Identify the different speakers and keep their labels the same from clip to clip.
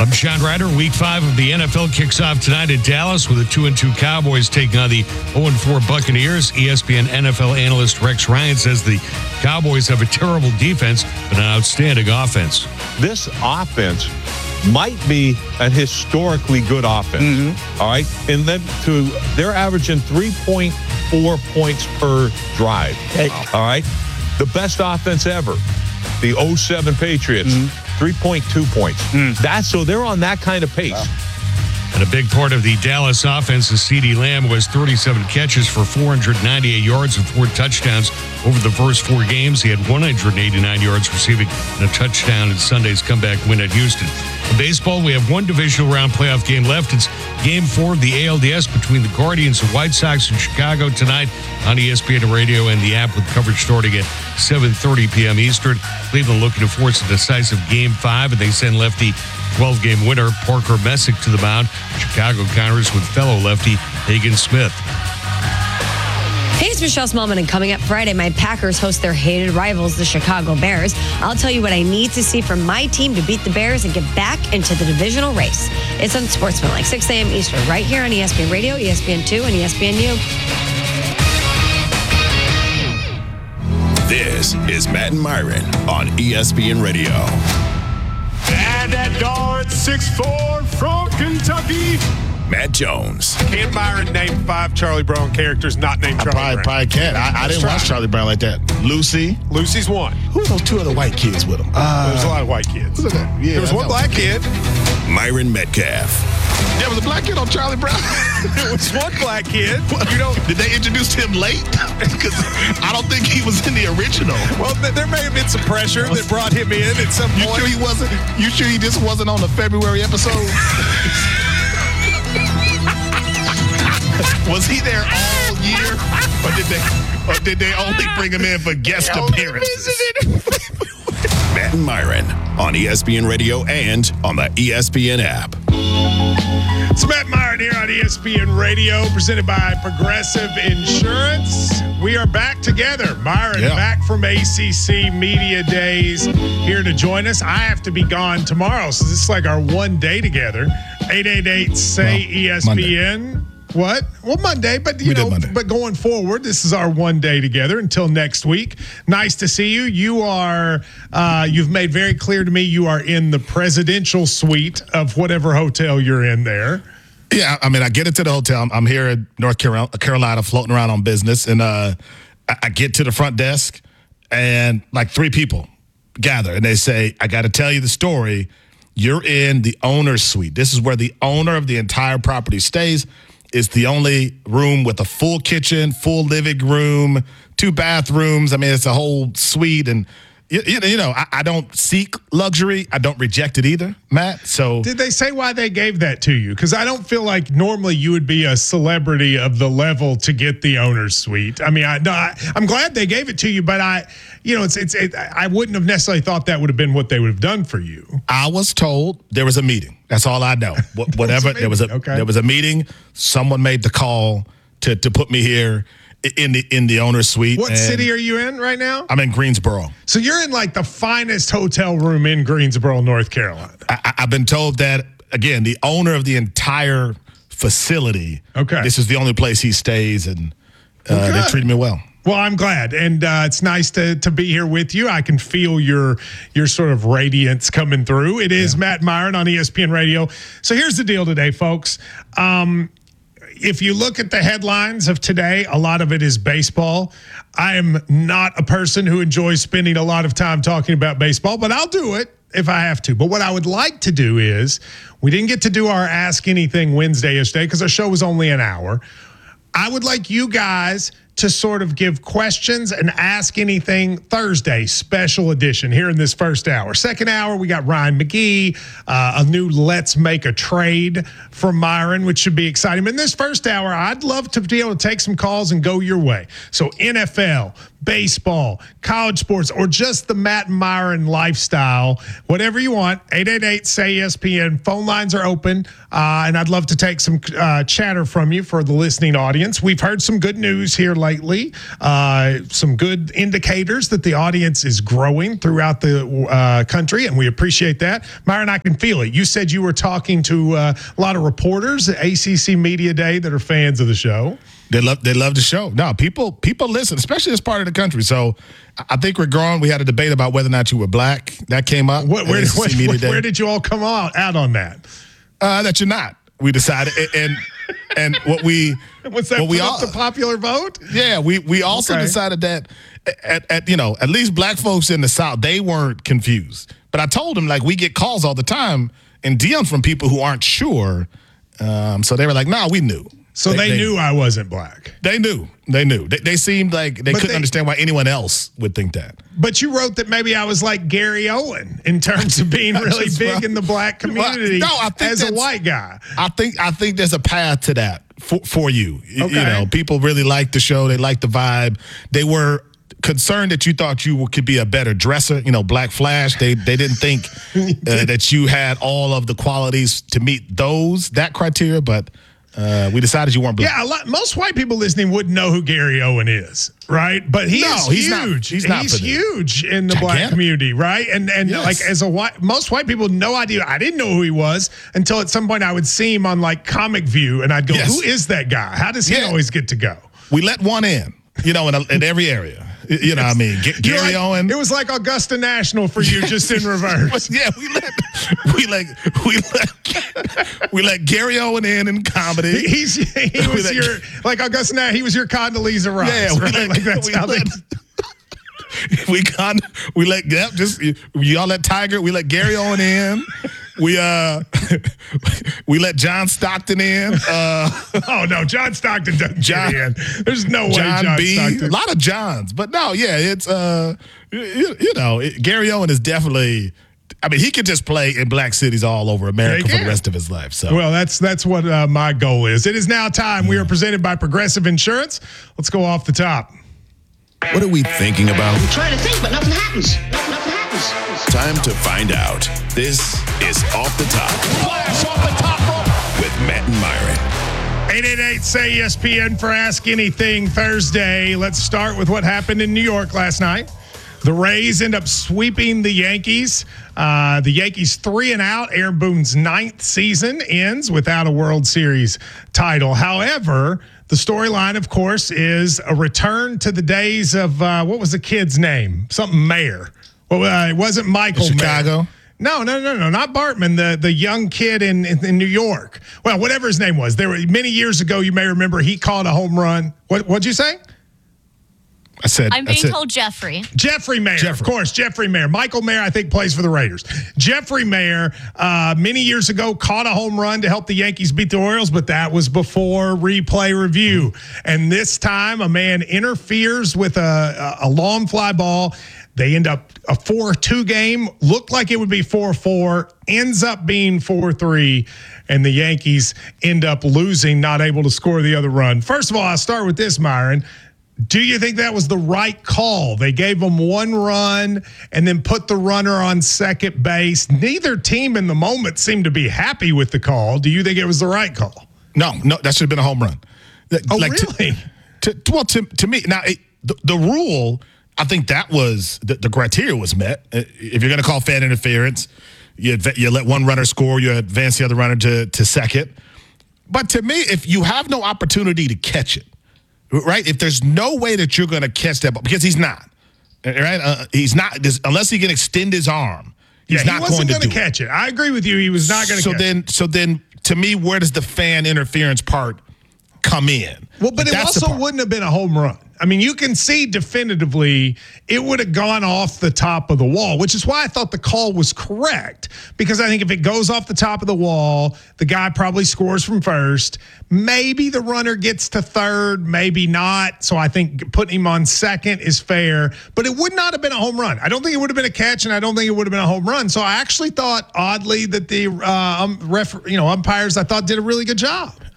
Speaker 1: I'm Sean Ryder. Week 5 of the NFL kicks off tonight in Dallas with the 2-2 Cowboys taking on the 0-4 Buccaneers. ESPN NFL analyst Rex Ryan says the Cowboys have a terrible defense but an outstanding offense.
Speaker 2: This offense might be a historically good offense. All right. And then they're averaging 3.4 points per drive. All right. The best offense ever. The 07 Patriots, 3.2 points. So they're on that kind of pace.
Speaker 1: And a big part of the Dallas offense is CeeDee Lamb, who has 37 catches for 498 yards and 4 touchdowns over the first 4 games. He had 189 yards receiving and a touchdown in Sunday's comeback win at Houston. In baseball, we have one divisional round playoff game left. It's Game 4 of the ALDS between the Guardians and White Sox in Chicago tonight on ESPN Radio and the app with coverage starting at 7:30 p.m. Eastern. Cleveland looking to force a decisive Game 5, and they send lefty 12-game winner Parker Messick to the mound. Chicago counters with fellow lefty Hagen Smith.
Speaker 3: Hey, it's Michelle Smallman, and coming up Friday, my Packers host their hated rivals, the Chicago Bears. I'll tell you what I need to see from my team to beat the Bears and get back into the divisional race. It's on Sportsmanlike, 6 a.m. Eastern, right here on ESPN Radio, ESPN2, and ESPNU.
Speaker 4: This is Matt and Myron on ESPN Radio.
Speaker 5: And that guard, 6'4", from Kentucky,
Speaker 4: Matt Jones.
Speaker 5: Can Myron name 5 Charlie Brown characters not named Charlie Brown?
Speaker 6: Probably can't. I didn't watch Charlie Brown like that. Lucy.
Speaker 5: Lucy's one.
Speaker 6: Who are those 2 other white kids with him?
Speaker 5: There's a lot of white kids.
Speaker 6: Yeah,
Speaker 5: there was one black kid.
Speaker 4: Myron Metcalf.
Speaker 6: There was a black kid on Charlie Brown.
Speaker 5: There was one black kid.
Speaker 6: Did they introduce him late? Because I don't think he was in the original.
Speaker 5: Well, there may have been some pressure that brought him in at some point.
Speaker 6: You sure he wasn't? You sure he just wasn't on the February episode? Was he there all year, or did they only bring him in for guest appearances?
Speaker 4: Matt and Myron on ESPN Radio and on the ESPN app.
Speaker 5: It's Matt Myron here on ESPN Radio, presented by Progressive Insurance. We are back together. Myron back from ACC Media Days, here to join us. I have to be gone tomorrow, so this is like our one day together. 888-SAY-ESPN.
Speaker 6: Monday.
Speaker 5: What? Well, Monday, but but going forward, this is our one day together until next week. Nice to see you. You are, you've made very clear to me you are in the presidential suite of whatever hotel you're in there.
Speaker 6: Yeah, I mean, I get into the hotel. I'm here in North Carolina, floating around on business, and I get to the front desk, and like 3 people gather, and they say, "I got to tell you the story. You're in the owner's suite. This is where the owner of the entire property stays. It's the only room with a full kitchen, full living room, 2 bathrooms. I mean, it's a whole suite. And, I don't seek luxury. I don't reject it either, Matt. So
Speaker 5: did they say why they gave that to you? Because I don't feel like normally you would be a celebrity of the level to get the owner's suite. I mean, I'm glad they gave it to you, but I wouldn't have necessarily thought that would have been what they would have done for you.
Speaker 6: I was told there was a meeting. That's all I know. Whatever. There was a meeting. Someone made the call to put me here in the owner's suite.
Speaker 5: What city are you in right now?
Speaker 6: I'm in Greensboro.
Speaker 5: So you're in like the finest hotel room in Greensboro, North Carolina.
Speaker 6: I've been told that, again, the owner of the entire facility. Okay. This is the only place he stays, and they treat me well.
Speaker 5: Well, I'm glad, and it's nice to be here with you. I can feel your sort of radiance coming through. It is Matt Myron on ESPN Radio. So here's the deal today, folks. If you look at the headlines of today, a lot of it is baseball. I am not a person who enjoys spending a lot of time talking about baseball, but I'll do it if I have to. But what I would like to do is, we didn't get to do our Ask Anything Wednesday yesterday because our show was only an hour. I would like you guys to sort of give questions and ask anything Thursday special edition here in this first hour. Second hour, we got Ryan McGee, a new Let's Make a Trade from Myron, which should be exciting. But in this first hour, I'd love to be able to take some calls and go your way. So NFL, baseball, college sports, or just the Matt and Myron lifestyle, whatever you want, 888-SAY-ESPN. Phone lines are open, and I'd love to take some chatter from you for the listening audience. We've heard some good news here lately, some good indicators that the audience is growing throughout the country, and we appreciate that. Myron, I can feel it. You said you were talking to a lot of reporters at ACC Media Day that are fans of the show.
Speaker 6: They love the show. No, people listen, especially this part of the country. So I think we're growing. We had a debate about whether or not you were black. That came up.
Speaker 5: Where did you all come out on that?
Speaker 6: That you're not. We decided, and what we
Speaker 5: was that the popular vote?
Speaker 6: Yeah, we also decided that at least black folks in the South, they weren't confused. But I told them, like, we get calls all the time and DMs from people who aren't sure. So they were like, "No, we knew."
Speaker 5: So they knew I wasn't black.
Speaker 6: They knew. They seemed like they couldn't understand why anyone else would think that.
Speaker 5: But you wrote that maybe I was like Gary Owen in terms of being really big in the black community as a white guy.
Speaker 6: I think there's a path to that for you. Okay. You know, people really liked the show. They liked the vibe. They were concerned that you thought you could be a better dresser, Black Flash. They didn't think that you had all of the qualities to meet that criteria, but we decided you weren't black.
Speaker 5: Yeah, most white people listening wouldn't know who Gary Owen is, right? But he's huge. He's huge in the black community, right? And yes. Like most white people, no idea. I didn't know who he was until at some point I would see him on like Comic View, and I'd go, "Who is that guy? How does he always get to go?" We
Speaker 6: let one in, in every area. You know what I mean? Gary Owen.
Speaker 5: It was like Augusta National for you, just in reverse.
Speaker 6: Yeah, we let Gary Owen in comedy.
Speaker 5: He was your like Augusta National. He was your Condoleezza Rice. Yeah,
Speaker 6: y'all let Tiger. We let Gary Owen in. We let John Stockton in.
Speaker 5: Oh no, John Stockton doesn't get in. There's no way John
Speaker 6: B.
Speaker 5: Stockton.
Speaker 6: A lot of Johns, but no, yeah, it's Gary Owen is definitely. I mean, he could just play in black cities all over America for the rest of his life. So,
Speaker 5: well, that's what my goal is. It is now time. We are presented by Progressive Insurance. Let's go off the top.
Speaker 4: What are we thinking about?
Speaker 7: I'm trying to think, but nothing happens.
Speaker 4: Time to find out. This is Off the Top.
Speaker 7: Flash off the top rope
Speaker 4: with Matt and Myron.
Speaker 5: 888-SAY-ESPN for Ask Anything Thursday. Let's start with what happened in New York last night. The Rays end up sweeping the Yankees. The Yankees 3-out. Aaron Boone's 9th season ends without a World Series title. However, the storyline, of course, is a return to the days of what was the kid's name? Something Mayer. Well, it wasn't Michael
Speaker 6: Chicago.
Speaker 5: Mayer. No, not Bartman. The young kid in New York. Well, whatever his name was. There were many years ago. You may remember he caught a home run. What'd you say?
Speaker 8: I'm being told Jeffrey.
Speaker 5: Jeffrey Mayer, of course, Jeffrey Mayer. Michael Mayer, I think, plays for the Raiders. Jeffrey Mayer, many years ago, caught a home run to help the Yankees beat the Orioles, but that was before replay review. And this time, a man interferes with a long fly ball. They end up a 4-2 game. Looked like it would be 4-4. Ends up being 4-3. And the Yankees end up losing, not able to score the other run. First of all, I'll start with this, Myron. Do you think that was the right call? They gave them one run and then put the runner on second base. Neither team in the moment seemed to be happy with the call. Do you think it was the right call?
Speaker 6: No, that should have been a home run.
Speaker 5: Really?
Speaker 6: To me, now, the rule, I think that was, the criteria was met. If you're going to call fan interference, you let one runner score, you advance the other runner to second. But to me, if you have no opportunity to catch it, right? If there's no way that you're going to catch that ball, because he's not, right? He's not, unless he can extend his arm. He's not going to
Speaker 5: catch it. I agree with you. He was not going to catch it.
Speaker 6: So then, to me, where does the fan interference part come in?
Speaker 5: Well, but it also wouldn't have been a home run. I mean, you can see definitively it would have gone off the top of the wall, which is why I thought the call was correct. Because I think if it goes off the top of the wall, the guy probably scores from first. Maybe the runner gets to third, maybe not. So I think putting him on second is fair. But it would not have been a home run. I don't think it would have been a catch, and I don't think it would have been a home run. So I actually thought, oddly, that the umpires, I thought, did a really good job.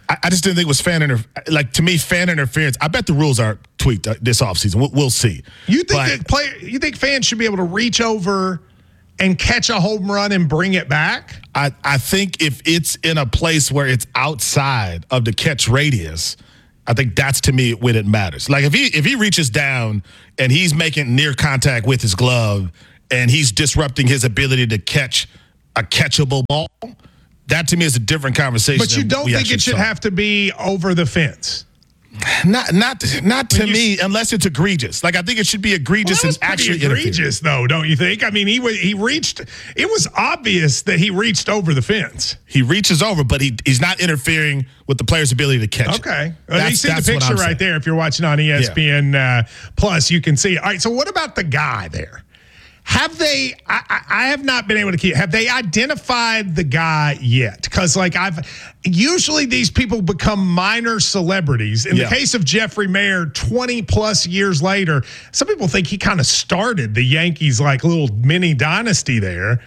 Speaker 6: I just didn't think it was to me, fan interference. I bet the rules are tweaked this offseason. We'll see.
Speaker 5: You think fans should be able to reach over and catch a home run and bring it back?
Speaker 6: I think if it's in a place where it's outside of the catch radius, I think that's, to me, when it matters. Like, if he reaches down and he's making near contact with his glove and he's disrupting his ability to catch a catchable ball, that, to me, is a different conversation.
Speaker 5: But you don't think it should have to be over the fence?
Speaker 6: Not to me, unless it's egregious. Like, I think it should be egregious and actually
Speaker 5: egregious, though, don't you think? I mean, he reached. It was obvious that he reached over the fence.
Speaker 6: He reaches over, but he's not interfering with the player's ability to catch.
Speaker 5: Okay, you see the picture right there. If you're watching on ESPN Plus, you can see it. All right. So, what about the guy there? Have they? I have not been able to keep. Have they identified the guy yet? Because usually these people become minor celebrities. In the case of Jeffrey Mayer, 20 plus years later, some people think he kind of started the Yankees like little mini dynasty there.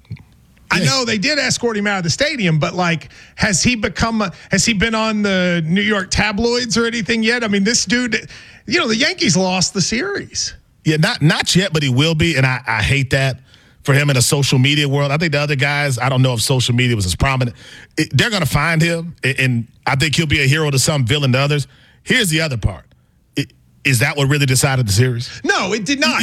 Speaker 5: I know they did escort him out of the stadium, but has he been on the New York tabloids or anything yet? I mean, this dude, the Yankees lost the series.
Speaker 6: Yeah, not yet, but he will be, and I hate that for him in a social media world. I think the other guys, I don't know if social media was as prominent. They're going to find him, and I think he'll be a hero to some, villain to others. Here's the other part. Is that what really decided the series?
Speaker 5: No, it did not.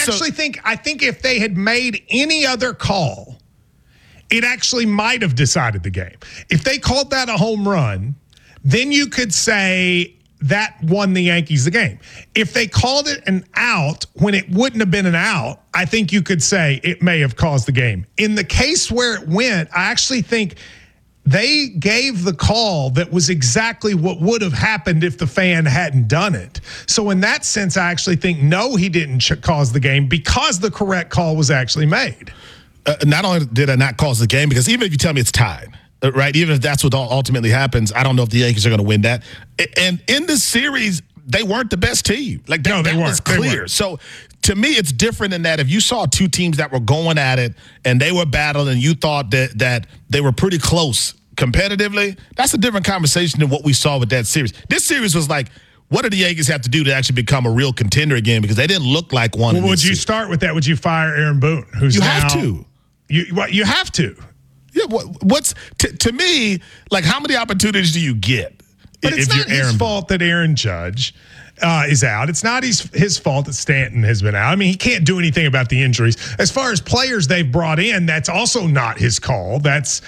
Speaker 5: I think if they had made any other call, it actually might have decided the game. If they called that a home run, then you could say that won the Yankees the game. If they called it an out when it wouldn't have been an out, I think you could say it may have caused the game. In the case where it went, I actually think they gave the call that was exactly what would have happened if the fan hadn't done it. So in that sense, I actually think, no, he didn't cause the game because the correct call was actually made.
Speaker 6: Not only did I not cause the game, because even if you tell me it's tied, right? Even if that's what ultimately happens, I don't know if the Yankees are going to win that. And in this series, they weren't the best team. Like, that was clear. So to me, it's different in that if you saw two teams that were going at it and they were battling and you thought that they were pretty close competitively, that's a different conversation than what we saw with that series. This series was like, what do the Yankees have to do to actually become a real contender again? Because they didn't look like one.
Speaker 5: Well, would you start with that? Would you fire Aaron Boone? You
Speaker 6: have to.
Speaker 5: You have to.
Speaker 6: Yeah, what's to me, like, how many opportunities do you get?
Speaker 5: But it's not his fault that Aaron Judge is out. It's not his fault that Stanton has been out. I mean, he can't do anything about the injuries. As far as players they've brought in, that's also not his call. That's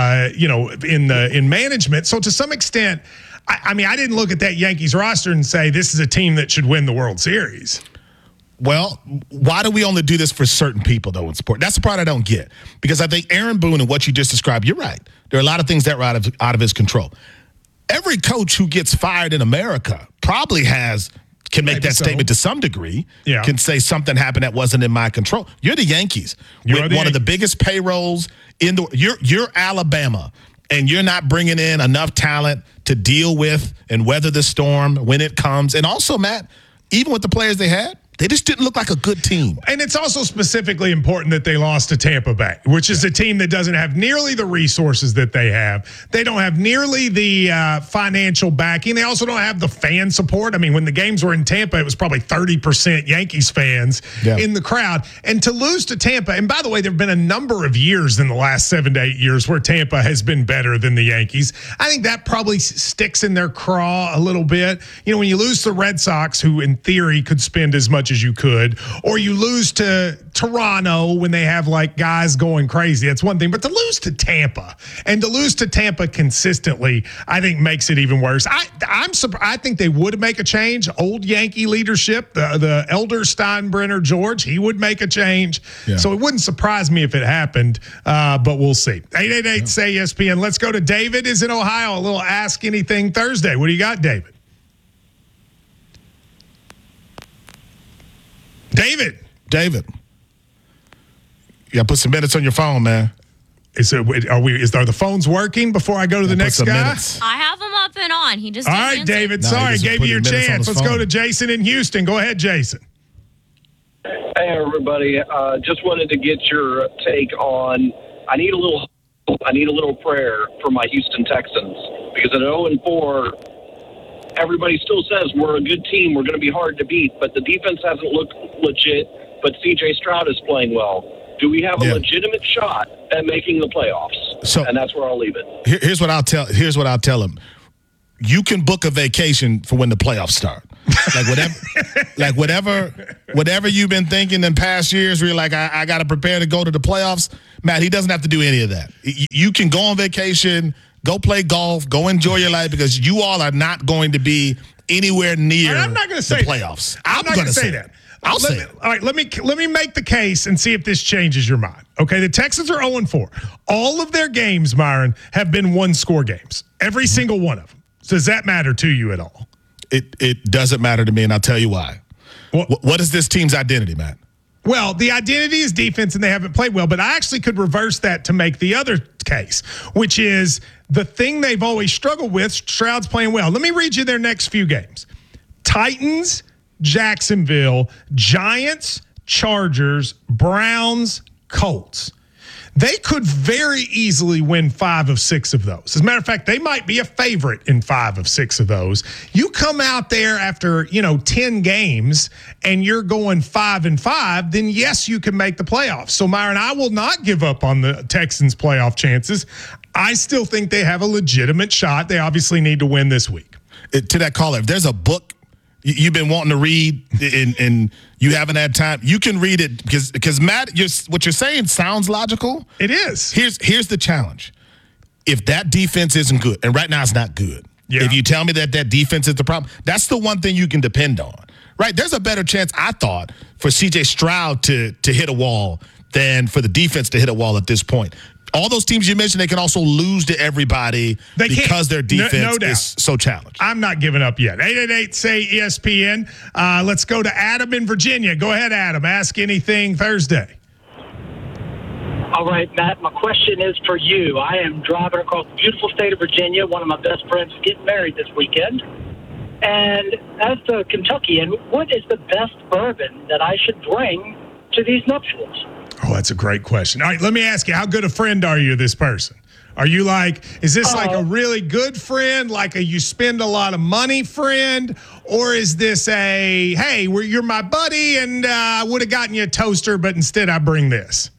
Speaker 5: in management. So to some extent, I mean, I didn't look at that Yankees roster and say this is a team that should win the World Series.
Speaker 6: Well, why do we only do this for certain people, though, in sport? That's the part I don't get. Because I think Aaron Boone and what you just described, you're right. There are a lot of things that are out of his control. Every coach who gets fired in America probably can make that statement to some degree, can say something happened that wasn't in my control. You're the Yankees. With one of the biggest payrolls in you're Alabama, and you're not bringing in enough talent to deal with and weather the storm when it comes. And also, Matt, even with the players they had, they just didn't look like a good team.
Speaker 5: And it's also specifically important that they lost to Tampa Bay, which is a team that doesn't have nearly the resources that they have. They don't have nearly the financial backing. They also don't have the fan support. I mean, when the games were in Tampa, it was probably 30% Yankees fans in the crowd. And to lose to Tampa, and by the way, there have been a number of years in the last 7 to 8 years where Tampa has been better than the Yankees. I think that probably sticks in their craw a little bit. You know, when you lose to the Red Sox, who in theory could spend as much as you could, or you lose to Toronto when they have like guys going crazy, that's one thing. But to lose to Tampa and to lose to Tampa consistently, I think makes it even worse. I'm surprised. I think they would make a change. Old Yankee leadership, the elder Steinbrenner George, he would make a change. Yeah. So it wouldn't surprise me if it happened, but we'll see. 888-SAY-ESPN. Let's go to David is in Ohio. A little Ask Anything Thursday. What do you got, David? David. You got to put some minutes on your phone, man. Are the phones working before I go to the next guy?
Speaker 8: Minutes. I have them up and on. He just
Speaker 5: all right, David. Sorry, gave you your chance. Let's go to Jason in Houston. Go ahead, Jason.
Speaker 9: Hey, everybody. Just wanted to get your take on. I need a little prayer for my Houston Texans Because at 0-4, everybody still says we're a good team, we're going to be hard to beat, but the defense hasn't looked legit, but C.J. Stroud is playing well. Do we have a legitimate shot at making the playoffs? And that's where I'll leave it.
Speaker 6: Here's what I'll tell him. You can book a vacation for when the playoffs start. Whatever you've been thinking in past years where you're like, I got to prepare to go to the playoffs. Matt, he doesn't have to do any of that. You can go on vacation, go play golf, go enjoy your life, because you all are not going to be anywhere near
Speaker 5: I'm not going to say
Speaker 6: the playoffs.
Speaker 5: I'm not going to say that.
Speaker 6: I'll say it.
Speaker 5: All right, let me make the case and see if this changes your mind. Okay, the Texans are 0-4. All of their games, Myron, have been one-score games. Every single one of them. Does that matter to you at all?
Speaker 6: It doesn't matter to me, and I'll tell you why. What is this team's identity, Matt?
Speaker 5: Well, the identity is defense, and they haven't played well. But I actually could reverse that to make the other case, which is the thing they've always struggled with. Stroud's playing well. Let me read you their next few games. Titans, Jacksonville, Giants, Chargers, Browns, Colts. They could very easily win 5 of 6 of those. As a matter of fact, they might be a favorite in 5 of 6 of those. You come out there after, 10 games and you're going 5-5, then yes, you can make the playoffs. So, Myron, I will not give up on the Texans' playoff chances. I still think they have a legitimate shot. They obviously need to win this week.
Speaker 6: To that caller, if there's a book you've been wanting to read and you haven't had time, you can read it because Matt, what you're saying sounds logical.
Speaker 5: It is.
Speaker 6: Here's the challenge. If that defense isn't good, and right now it's not good, if you tell me that defense is the problem, that's the one thing you can depend on, right? There's a better chance, I thought, for C.J. Stroud to hit a wall than for the defense to hit a wall at this point. All those teams you mentioned, they can also lose to everybody because their defense is so challenged.
Speaker 5: I'm not giving up yet. 888-SAY-ESPN. Let's go to Adam in Virginia. Go ahead, Adam. Ask anything Thursday.
Speaker 10: All right, Matt, my question is for you. I am driving across the beautiful state of Virginia. One of my best friends is getting married this weekend. And as the Kentuckian, what is the best bourbon that I should bring to these nuptials?
Speaker 5: Oh, that's a great question. All right, let me ask you, how good a friend are you to this person? Are you is this like a really good friend, like a you spend a lot of money friend, or is this a, hey, you're my buddy and I would have gotten you a toaster, but instead I bring this?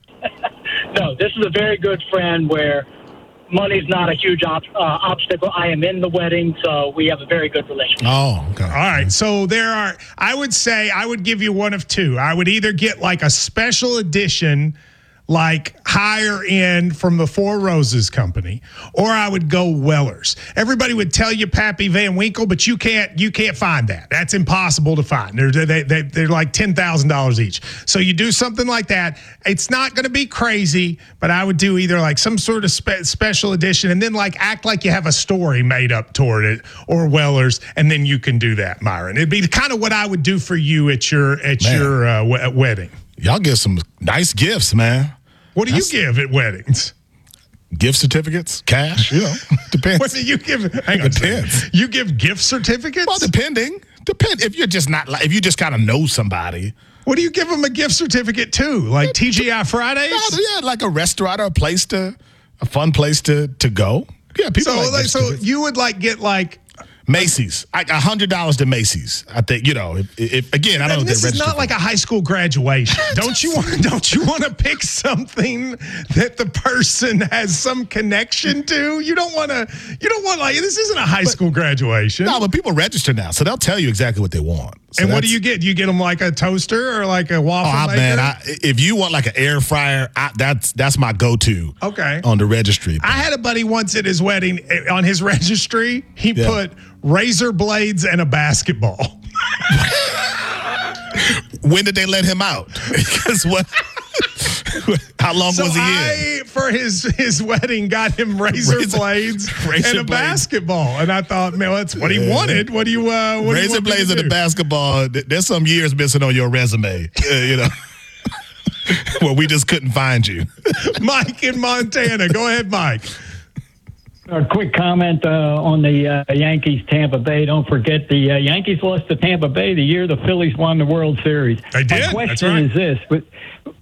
Speaker 10: No, this is a very good friend where money's not a huge obstacle. I am in the wedding, so we have a very good relationship.
Speaker 6: Oh, okay.
Speaker 5: All right. So I would say I would give you one of two. I would either get like a special edition, like higher end from the Four Roses company, or I would go Weller's. Everybody would tell you Pappy Van Winkle, but you can't find that. That's impossible to find. They're like $10,000 each. So you do something like that. It's not going to be crazy, but I would do either like some sort of special edition and then like act like you have a story made up toward it, or Weller's, and then you can do that, Myron. It'd be kind of what I would do for you at your wedding.
Speaker 6: Y'all give some nice gifts, man.
Speaker 5: What do you give at weddings?
Speaker 6: Gift certificates, cash, depends.
Speaker 5: What do you give? Hang on, depends. You give gift certificates?
Speaker 6: Well, depend. If you're just if you just kind of know somebody.
Speaker 5: What do you give them a gift certificate to? Like TGI Fridays?
Speaker 6: Yeah, like a restaurant or a fun place to go. Yeah, people.
Speaker 5: So you would get
Speaker 6: Macy's, $100 to Macy's. I think if again, I don't know.
Speaker 5: This is not like a high school graduation. Don't you want to pick something that the person has some connection to? You don't want this isn't a high school graduation.
Speaker 6: No, but people register now, so they'll tell you exactly what they want. So
Speaker 5: and what do you get? Do you get them like a toaster or like a waffle maker?
Speaker 6: Man, if you want like an air fryer, that's my go-to.
Speaker 5: Okay.
Speaker 6: On the registry.
Speaker 5: I had a buddy once at his wedding. On his registry, he put razor blades and a basketball.
Speaker 6: When did they let him out? Because how long was he in?
Speaker 5: For his wedding, got him razor blades and a basketball. And I thought, man, that's what he wanted. What do you
Speaker 6: razor blades and a basketball? There's some years missing on your resume, Well, we just couldn't find you.
Speaker 5: Mike in Montana. Go ahead, Mike.
Speaker 11: A quick comment on the Yankees Tampa Bay. Don't forget the Yankees lost to Tampa Bay the year the Phillies won the World Series.
Speaker 5: They did.
Speaker 11: My question is this: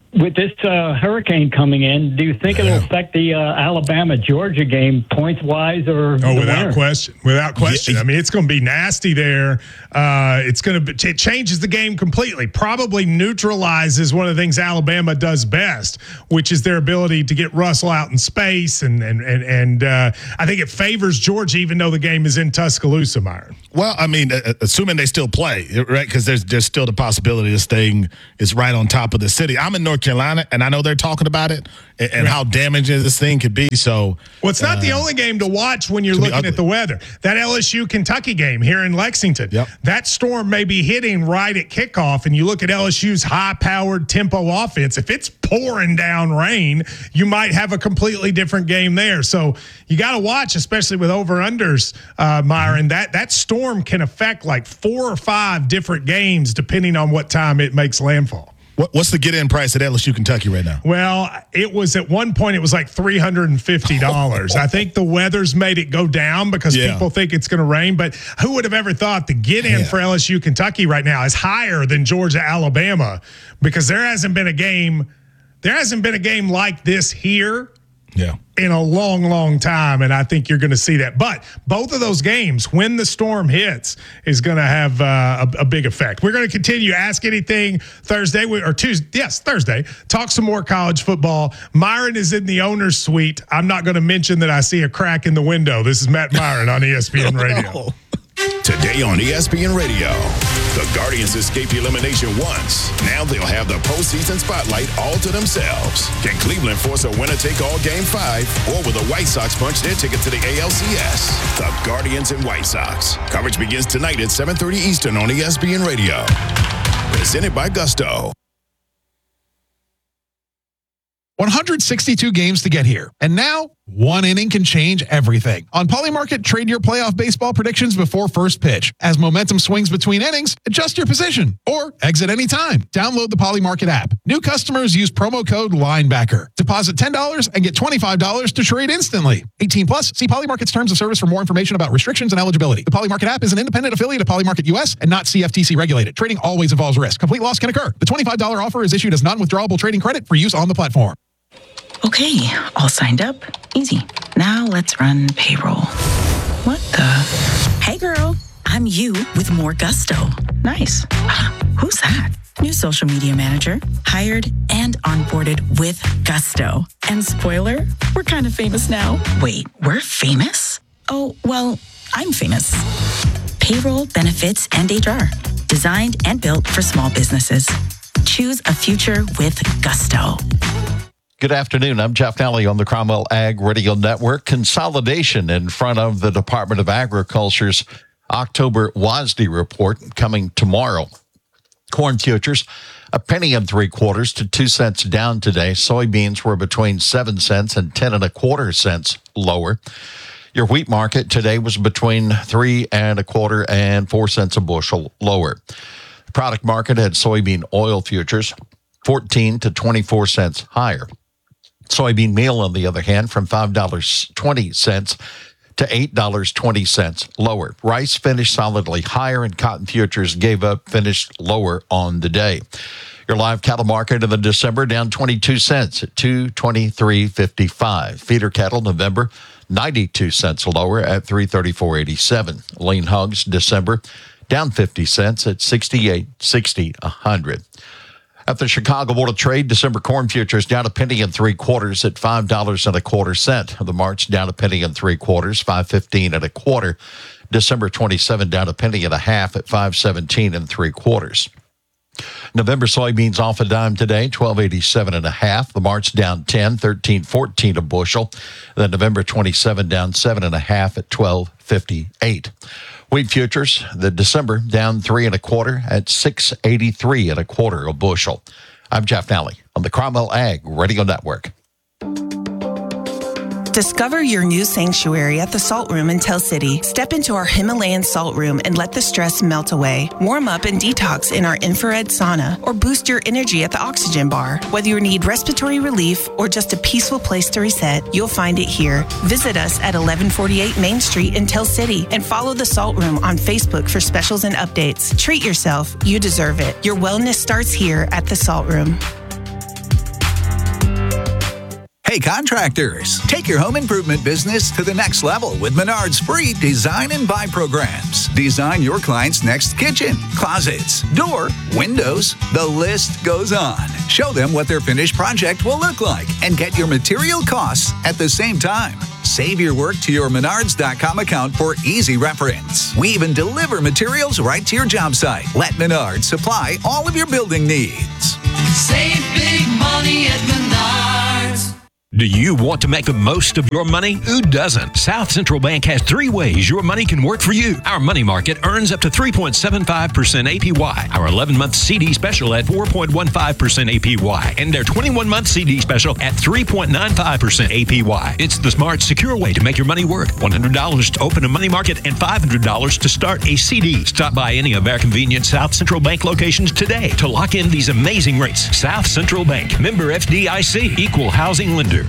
Speaker 11: with this hurricane coming in, do you think it'll affect the Alabama-Georgia game points-wise or the
Speaker 5: without
Speaker 11: winner?
Speaker 5: question. Without question. I mean, it's going to be nasty there. It changes the game completely. Probably neutralizes one of the things Alabama does best, which is their ability to get Russell out in space. And I think it favors Georgia, even though the game is in Tuscaloosa, Myron.
Speaker 6: Well, I mean, assuming they still play, right? Because there's still the possibility this thing is right on top of the city. I'm in North Carolina, and I know they're talking about it and how damaging this thing could be. So,
Speaker 5: well, it's not the only game to watch when you're looking at the weather. That LSU-Kentucky game here in Lexington, that storm may be hitting right at kickoff, and you look at LSU's high-powered tempo offense. If it's pouring down rain, you might have a completely different game there. So you got to watch, especially with over-unders, Myron. That storm can affect like 4 or 5 different games depending on what time it makes landfall.
Speaker 6: What's the get-in price at LSU Kentucky right now?
Speaker 5: Well, it was at one point, it was like $350. I think the weather's made it go down because people think it's going to rain. But who would have ever thought the get-in for LSU Kentucky right now is higher than Georgia Alabama, because there hasn't been a game like this here in a long, long time, and I think you're going to see that. But both of those games, when the storm hits, is going to have a big effect. We're going to continue Ask Anything Thursday, or Tuesday. Yes, Thursday. Talk some more college football. Myron is in the owner's suite. I'm not going to mention that I see a crack in the window. This is Matt Myron on ESPN Radio.
Speaker 4: Today on ESPN Radio, the Guardians escape elimination once. Now they'll have the postseason spotlight all to themselves. Can Cleveland force a winner-take-all Game 5, or will the White Sox punch their ticket to the ALCS? The Guardians and White Sox. Coverage begins tonight at 7:30 Eastern on ESPN Radio. Presented by Gusto.
Speaker 12: 162 games to get here. And now, one inning can change everything. On Polymarket, trade your playoff baseball predictions before first pitch. As momentum swings between innings, adjust your position or exit anytime. Download the Polymarket app. New customers use promo code LINEBACKER. Deposit $10 and get $25 to trade instantly. 18 plus. See Polymarket's terms of service for more information about restrictions and eligibility. The Polymarket app is an independent affiliate of Polymarket US and not CFTC regulated. Trading always involves risk. Complete loss can occur. The $25 offer is issued as non-withdrawable trading credit for use on the platform.
Speaker 13: Okay, all signed up. Easy. Now let's run payroll. What the? Hey girl, I'm you with more Gusto. Nice. Who's that? New social media manager, hired and onboarded with Gusto. And spoiler, we're kind of famous now. Wait, we're famous? Oh, well, I'm famous. Payroll, benefits, and HR. Designed and built for small businesses. Choose a future with Gusto.
Speaker 14: Good afternoon. I'm Jeff Nally on the Cromwell Ag Radio Network. Consolidation in front of the Department of Agriculture's October WASDE report coming tomorrow. Corn futures, $0.0175 to 2 cents down today. Soybeans were between 7 cents and 10.25 cents lower. Your wheat market today was between 3.25 and 4 cents a bushel lower. The product market had soybean oil futures 14 to 24 cents higher. Soybean meal, on the other hand, from $5.20 to $8.20 lower. Rice finished solidly higher, and cotton futures finished lower on the day. Your live cattle market in the December down 22 cents at $223.55. Feeder cattle November 92 cents lower at $334.87. Lean hogs December down 50 cents at $68.60 a hundred. At the Chicago Board of Trade, December corn futures down $0.03 at $5.25. The March down $0.03, $5.15 December 27 down $0.50 at $5.1775. November soybeans off a dime today, $12.87.5. The March down 10, $13.14 a bushel. Then November 27 down 7.5 at $12.58. Wheat futures, the December down 3.25 at $6.83 a bushel. I'm Jeff Nally on the Cromwell Ag Radio Network.
Speaker 15: Discover your new sanctuary at the Salt Room in Tell City. Step into our Himalayan Salt Room and let the stress melt away. Warm up and detox in our infrared sauna or boost your energy at the Oxygen Bar. Whether you need respiratory relief or just a peaceful place to reset, you'll find it here. Visit us at 1148 Main Street in Tell City and follow the Salt Room on Facebook for specials and updates. Treat yourself. You deserve it. Your wellness starts here at the Salt Room.
Speaker 16: Hey contractors, take your home improvement business to the next level with Menard's free Design and Buy programs. Design your client's next kitchen, closets, door, windows, the list goes on. Show them what their finished project will look like and get your material costs at the same time. Save your work to your Menards.com account for easy reference. We even deliver materials right to your job site. Let Menards supply all of your building needs.
Speaker 17: Save big money at Menards.
Speaker 18: Do you want to make the most of your money? Who doesn't? South Central Bank has 3 ways your money can work for you. Our money market earns up to 3.75% APY. Our 11-month CD special at 4.15% APY. And their 21-month CD special at 3.95% APY. It's the smart, secure way to make your money work. $100 to open a money market and $500 to start a CD. Stop by any of our convenient South Central Bank locations today to lock in these amazing rates. South Central Bank. Member FDIC. Equal housing lender.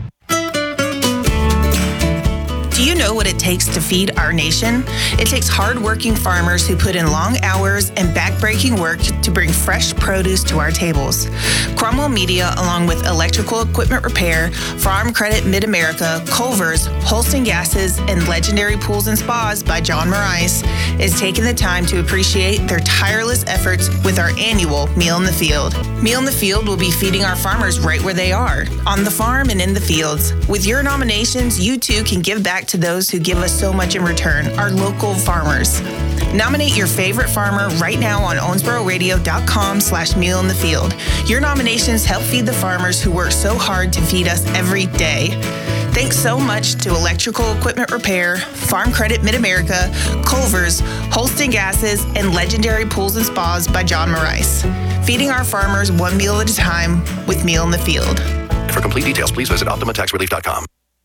Speaker 15: Do you know what it takes to feed our nation? It takes hardworking farmers who put in long hours and backbreaking work to bring fresh produce to our tables. Cromwell Media, along with Electrical Equipment Repair, Farm Credit Mid-America, Culver's, Holston Gases, and Legendary Pools and Spas by John Morais, is taking the time to appreciate their tireless efforts with our annual Meal in the Field. Meal in the Field will be feeding our farmers right where they are, on the farm and in the fields. With your nominations, you too can give back to those who give us so much in return, our local farmers. Nominate your favorite farmer right now on owensbororadio.com/mealinthefield. Your nominations help feed the farmers who work so hard to feed us every day. Thanks so much to Electrical Equipment Repair, Farm Credit Mid-America, Culver's, Holston Gases, and Legendary Pools and Spas by John Morais. Feeding our farmers one meal at a time with Meal in the Field.
Speaker 19: For complete details, please visit OptimaTaxRelief.com.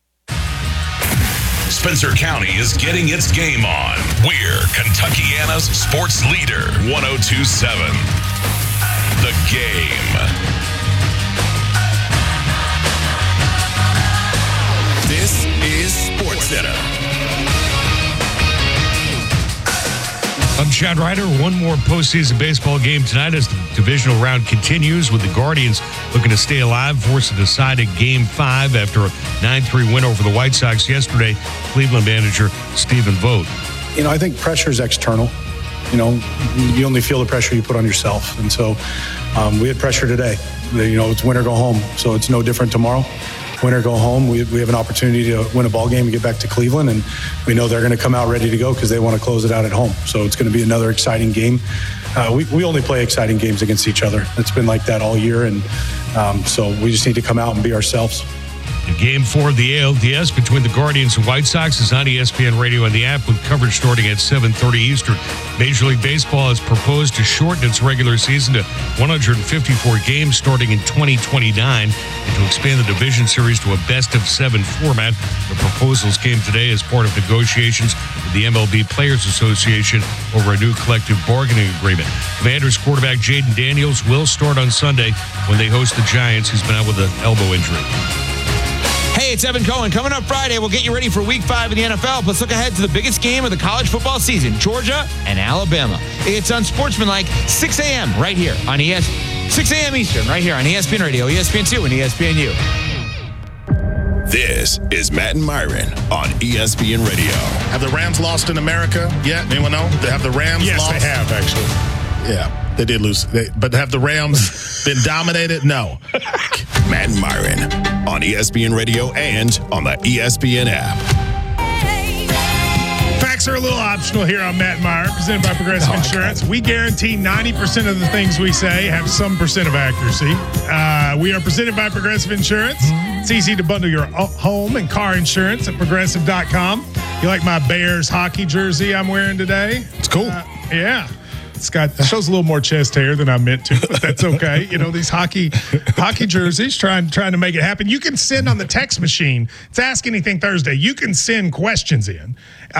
Speaker 20: Spencer County is getting its game on. We're Kentuckiana's sports leader, 102.7. The Game.
Speaker 4: This is SportsCenter.
Speaker 1: I'm Chad Ryder. One more postseason baseball game tonight as the divisional round continues with the Guardians looking to stay alive, force a decided Game 5 after a 9-3 win over the White Sox yesterday. Cleveland manager Stephen Vogt.
Speaker 21: I think pressure is external. You only feel the pressure you put on yourself. And so we had pressure today. It's win or go home. So it's no different tomorrow. Win or go home. We have an opportunity to win a ball game and get back to Cleveland, and we know they're going to come out ready to go because they want to close it out at home. So it's going to be another exciting game. We only play exciting games against each other. It's been like that all year, and so we just need to come out and be ourselves.
Speaker 1: Game 4 of the ALDS between the Guardians and White Sox is on ESPN Radio and the app with coverage starting at 7:30 Eastern. Major League Baseball has proposed to shorten its regular season to 154 games starting in 2029 and to expand the division series to a best-of-7 format. The proposals came today as part of negotiations with the MLB Players Association over a new collective bargaining agreement. Commanders quarterback Jaden Daniels will start on Sunday when they host the Giants. He's been out with an elbow injury.
Speaker 22: Hey, it's Evan Cohen. Coming up Friday, we'll get you ready for Week 5 in the NFL. Let's look ahead to the biggest game of the college football season, Georgia and Alabama. It's Unsportsmanlike, 6 a.m. right here on 6 a.m. Eastern, right here on ESPN Radio, ESPN2, and ESPNU.
Speaker 4: This is Matt and Myron on ESPN Radio.
Speaker 6: Have the Rams lost in America yet? Anyone know? Have the Rams lost?
Speaker 5: Yes, they have, actually.
Speaker 6: Yeah, they did lose. But have the Rams been dominated? No.
Speaker 4: Matt and Myron on ESPN Radio and on the ESPN app.
Speaker 5: Facts are a little optional here on Matt Meyer, presented by Progressive Insurance. We guarantee 90% of the things we say have some percent of accuracy. We are presented by Progressive Insurance. It's easy to bundle your home and car insurance at Progressive.com. You like my Bears hockey jersey I'm wearing today?
Speaker 6: It's cool.
Speaker 5: Yeah. It shows a little more chest hair than I meant to, but that's okay. These hockey jerseys, trying to make it happen. You can send on the text machine. It's Ask Anything Thursday. You can send questions in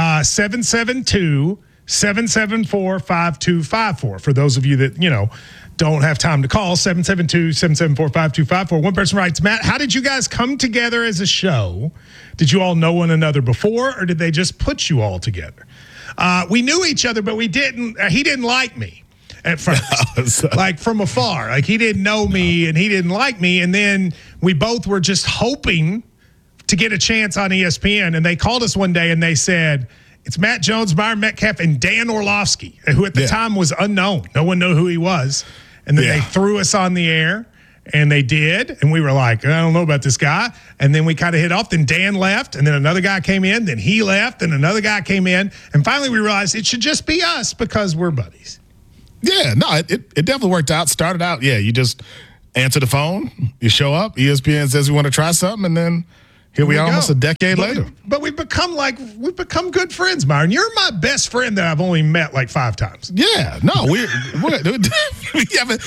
Speaker 5: 772-774-5254. For those of you that don't have time to call, 772-774-5254. One person writes, Matt, how did you guys come together as a show? Did you all know one another before, or did they just put you all together? We knew each other, but we didn't. He didn't like me at first, like from afar. Like he didn't know me and he didn't like me. And then we both were just hoping to get a chance on ESPN. And they called us one day and they said, it's Matt Jones, Byron Metcalf, and Dan Orlovsky, who at the time was unknown. No one knew who he was. And then they threw us on the air, and they did. And we were like, I don't know about this guy. And then we kind of hit off. Then Dan left, and then another guy came in. Then he left, and another guy came in. And finally we realized it should just be us because we're buddies.
Speaker 6: Yeah, no, it definitely worked out. Started out, you just answer the phone, you show up, ESPN says we want to try something, and then here we are almost a decade later.
Speaker 5: But we've become good friends, Myron. You're my best friend that I've only met like 5 times.
Speaker 6: Yeah, no, we haven't.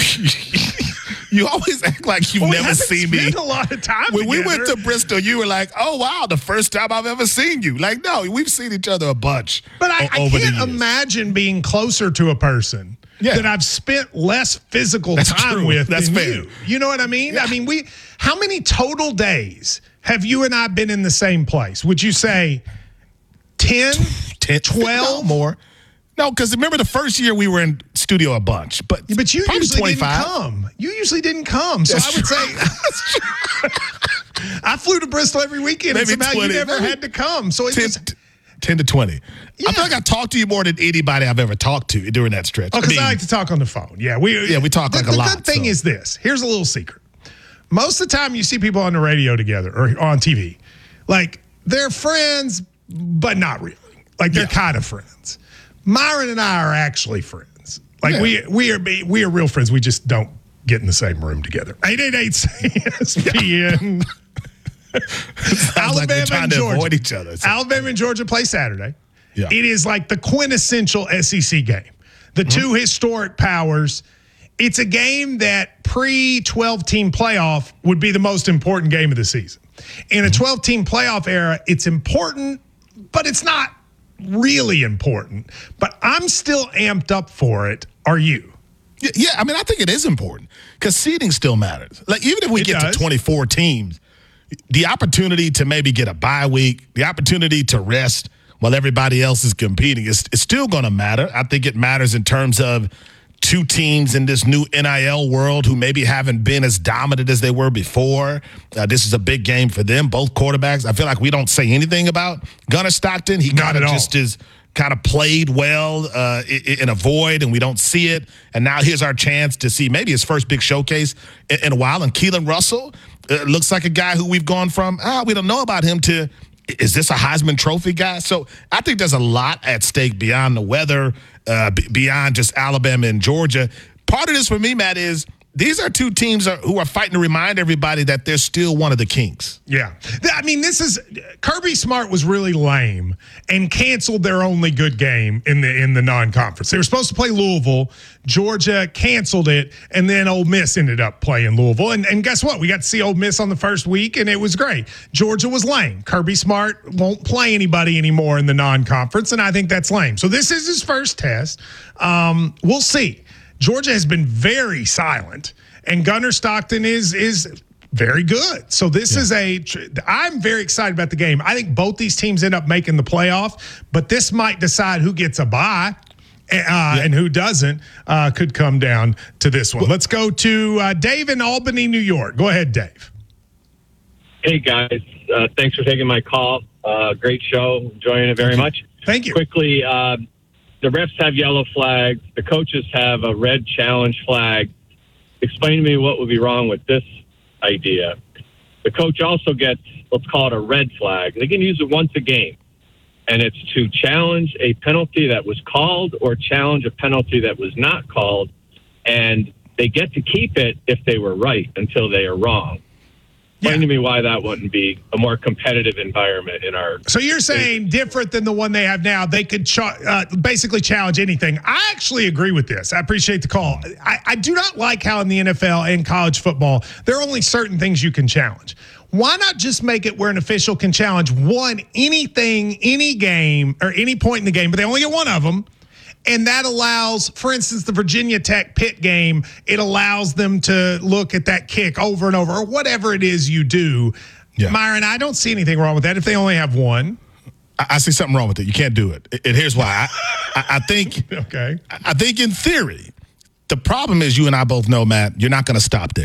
Speaker 6: You always act like you've never seen me.
Speaker 5: Spent a lot of time
Speaker 6: when
Speaker 5: together.
Speaker 6: we went to Bristol, you were like, "Oh wow, the first time I've ever seen you." Like, no, we've seen each other a bunch.
Speaker 5: But I can't imagine being closer to a person that I've spent less physical time with than you. You know what I mean? Yeah. I mean, how many total days have you and I been in the same place? Would you say 10, 12?
Speaker 6: No, more. No, because remember the first year we were in studio a bunch. But
Speaker 5: you usually
Speaker 6: 25.
Speaker 5: didn't come. You usually didn't come. So I would say I flew to Bristol every weekend and somehow
Speaker 6: 20,
Speaker 5: you never had to come. So it's
Speaker 6: 10 to 20. I feel like I talked to you more than anybody I've ever talked to during that stretch.
Speaker 5: Because I like to talk on the phone. Yeah, we
Speaker 6: talk like a lot.
Speaker 5: The good thing is this. Here's a little secret. Most of the time you see people on the radio together or on TV, like they're friends, but not really. Like they're kind of friends. Myron and I are actually friends. Like we are real friends. We just don't get in the same room together. 888-ESPN.
Speaker 6: Alabama like and Georgia. Avoid each other.
Speaker 5: Alabama and Georgia play Saturday.
Speaker 6: Yeah.
Speaker 5: It is like the quintessential SEC game. The two historic powers. It's a game that pre-12 team playoff would be the most important game of the season. In a 12-team playoff era, it's important, but it's not really important. But I'm still amped up for it. Are you?
Speaker 6: Yeah, I mean, I think it is important because seeding still matters. Like, even if we get to 24 teams, the opportunity to maybe get a bye week, the opportunity to rest while everybody else is competing, is still going to matter. I think it matters in terms of two teams in this new NIL world who maybe haven't been as dominant as they were before. This is a big game for them, both quarterbacks. I feel like we don't say anything about Gunnar Stockton. He kind of just is kind of played well in a void, and we don't see it. And now here's our chance to see maybe his first big showcase in a while. And Keelan Russell looks like a guy who we've gone from, we don't know about him, to is this a Heisman Trophy guy? So I think there's a lot at stake beyond the weather, beyond just Alabama and Georgia. Part of this for me, Matt, is these are two teams who are fighting to remind everybody that they're still one of the kings.
Speaker 5: Yeah. I mean, Kirby Smart was really lame and canceled their only good game in the non-conference. They were supposed to play Louisville. Georgia canceled it, and then Ole Miss ended up playing Louisville. And guess what? We got to see Ole Miss on the first week, and it was great. Georgia was lame. Kirby Smart won't play anybody anymore in the non-conference, and I think that's lame. So this is his first test. We'll see. Georgia has been very silent, and Gunnar Stockton is very good. So this is I'm very excited about the game. I think both these teams end up making the playoff, but this might decide who gets a bye and who doesn't. Could come down to this one. Let's go to Dave in Albany, New York. Go ahead, Dave.
Speaker 2: Hey, guys. Thanks for taking my call. Great show. Enjoying it very much.
Speaker 5: Thank you.
Speaker 2: Quickly, the refs have yellow flags. The coaches have a red challenge flag. Explain to me what would be wrong with this idea. The coach also gets, let's call it a red flag. They can use it once a game, and it's to challenge a penalty that was called or challenge a penalty that was not called, and they get to keep it if they were right until they are wrong. Explain to me why that wouldn't be a more competitive environment in our...
Speaker 5: So you're saying different than the one they have now. They could basically challenge anything. I actually agree with this. I appreciate the call. I do not like how in the NFL and college football, there are only certain things you can challenge. Why not just make it where an official can challenge anything, any game, or any point in the game, but they only get one of them. And that allows, for instance, the Virginia Tech Pitt game, it allows them to look at that kick over and over, or whatever it is you do. Yeah. Myron, I don't see anything wrong with that if they only have one.
Speaker 6: I see something wrong with it. You can't do it. And here's why. I think
Speaker 5: okay.
Speaker 6: I think in theory, the problem is you and I both know, Matt, you're not going to stop there.